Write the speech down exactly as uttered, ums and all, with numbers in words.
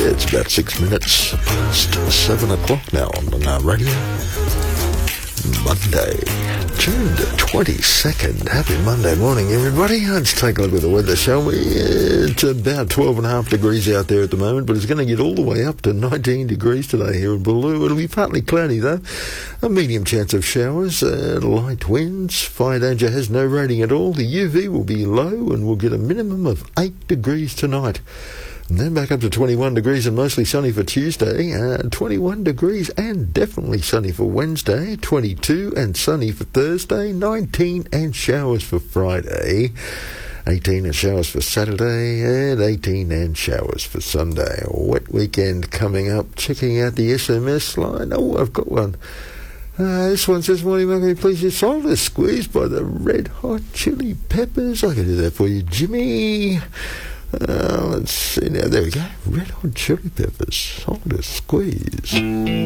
It's about six minutes past seven o'clock now on the radio. Monday, June the twenty-second. Happy Monday morning, everybody. Let's take a look at the weather, shall we? It's about twelve and a half degrees out there at the moment, but it's going to get all the way up to nineteen degrees today here in Baloo. It'll be partly cloudy, though. A medium chance of showers, uh, light winds. Fire danger has no rating at all. The U V will be low, and we'll get a minimum of eight degrees tonight. And then back up to twenty-one degrees and mostly sunny for Tuesday, uh, twenty-one degrees and definitely sunny for Wednesday, twenty-two and sunny for Thursday, nineteen and showers for Friday, eighteen and showers for Saturday, and eighteen and showers for Sunday. A wet weekend coming up. Checking out the S M S line. Oh, I've got one. Uh, this one says, morning, Mark, please, your salt is squeezed by the Red Hot Chili Peppers. I can do that for you, Jimmy. Uh, let's see now. There we go. Red Hot Chili Peppers. Salt is squeezed.